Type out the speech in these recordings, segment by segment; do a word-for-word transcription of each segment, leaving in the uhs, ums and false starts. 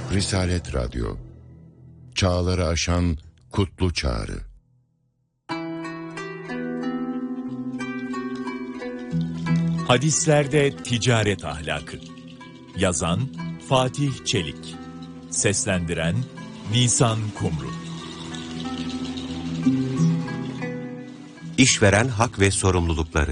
Risalet Radyo, çağları aşan kutlu çağrı. Hadislerde ticaret ahlakı. Yazan Fatih Çelik. Seslendiren Nisan Kumru. İşveren hak ve sorumlulukları.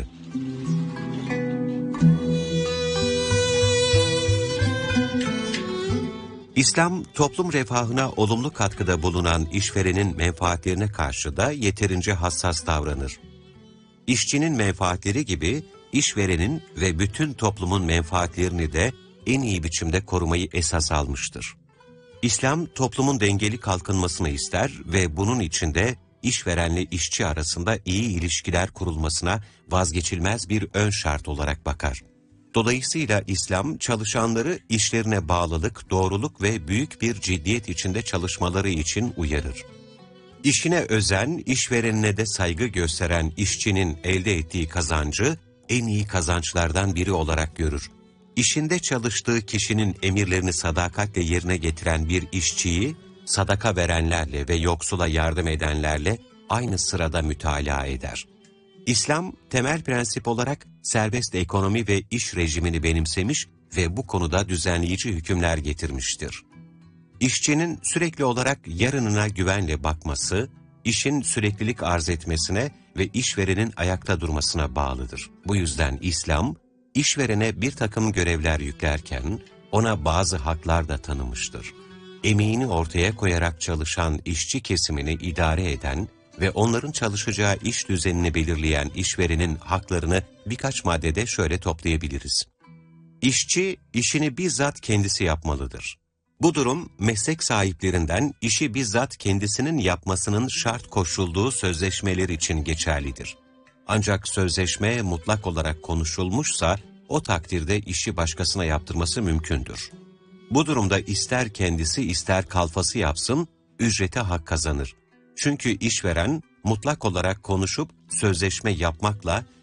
İslam, toplum refahına olumlu katkıda bulunan işverenin menfaatlerine karşı da yeterince hassas davranır. İşçinin menfaatleri gibi işverenin ve bütün toplumun menfaatlerini de en iyi biçimde korumayı esas almıştır. İslam, toplumun dengeli kalkınmasını ister ve bunun için de işverenle işçi arasında iyi ilişkiler kurulmasına vazgeçilmez bir ön şart olarak bakar. Dolayısıyla İslam, çalışanları işlerine bağlılık, doğruluk ve büyük bir ciddiyet içinde çalışmaları için uyarır. İşine özen, işverenine de saygı gösteren işçinin elde ettiği kazancı en iyi kazançlardan biri olarak görür. İşinde çalıştığı kişinin emirlerini sadakatle yerine getiren bir işçiyi, sadaka verenlerle ve yoksula yardım edenlerle aynı sırada mütalaa eder. İslam, temel prensip olarak serbest ekonomi ve iş rejimini benimsemiş ve bu konuda düzenleyici hükümler getirmiştir. İşçinin sürekli olarak yarınına güvenle bakması, işin süreklilik arz etmesine ve işverenin ayakta durmasına bağlıdır. Bu yüzden İslam, işverene bir takım görevler yüklerken ona bazı haklar da tanımıştır. Emeğini ortaya koyarak çalışan işçi kesimini idare eden ve onların çalışacağı iş düzenini belirleyen işverenin haklarını birkaç maddede şöyle toplayabiliriz. İşçi, işini bizzat kendisi yapmalıdır. Bu durum, meslek sahiplerinden işi bizzat kendisinin yapmasının şart koşulduğu sözleşmeler için geçerlidir. Ancak sözleşme mutlak olarak konuşulmuşsa, o takdirde işi başkasına yaptırması mümkündür. Bu durumda ister kendisi ister kalfası yapsın, ücrete hak kazanır. Çünkü işveren mutlak olarak konuşup sözleşme yapmakla